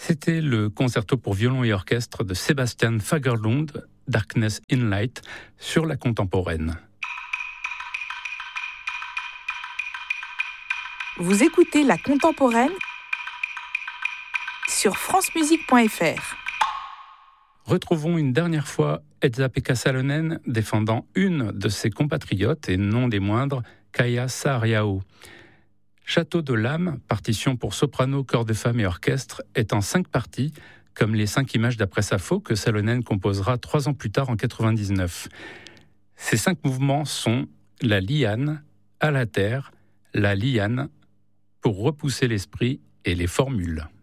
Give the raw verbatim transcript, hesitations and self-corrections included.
C'était le concerto pour violon et orchestre de Sebastian Fagerlund, Darkness in Light, sur la contemporaine. Vous écoutez la contemporaine sur francemusique point f r. Retrouvons une dernière fois Esa-Pekka Salonen défendant une de ses compatriotes, et non des moindres, Kaija Saariaho. Château de l'âme, partition pour soprano, chœur de femmes et orchestre, est en cinq parties, comme les cinq images d'après Sappho que Salonen composera trois ans plus tard en quatre-vingt-dix-neuf. Ces cinq mouvements sont la liane, à la terre, la liane, pour repousser l'esprit et les formules.